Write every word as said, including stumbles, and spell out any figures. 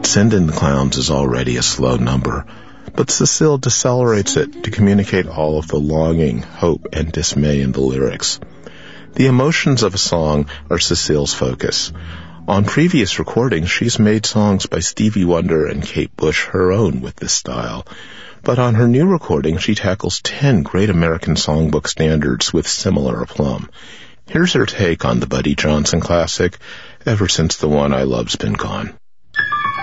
Send in the Clowns is already a slow number, but Cecile decelerates it to communicate all of the longing, hope, and dismay in the lyrics. The emotions of a song are Cecile's focus. On previous recordings, she's made songs by Stevie Wonder and Kate Bush her own with this style. But on her new recording, she tackles ten great American songbook standards with similar aplomb. Here's her take on the Buddy Johnson classic, Ever Since the One I Love's Been Gone.